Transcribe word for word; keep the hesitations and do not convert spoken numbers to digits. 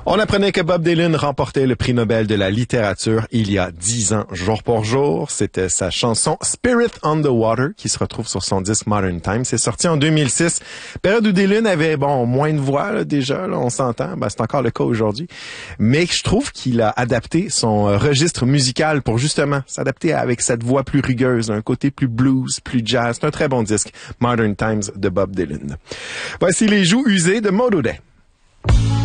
On apprenait que Bob Dylan remportait le prix Nobel de la littérature il y a dix ans, jour pour jour. C'était sa chanson Spirit on the Water qui se retrouve sur son disque Modern Times. C'est sorti en deux mille six. Période où Dylan avait, bon, moins de voix, là, déjà, là, on s'entend. Ben, c'est encore le cas aujourd'hui. Mais je trouve qu'il a adapté son euh, registre musical pour justement s'adapter avec cette voix plus rugueuse, un côté plus blues, plus jazz. C'est un très bon disque, Modern Times de Bob Dylan. Voici les joues usées de Modo Day.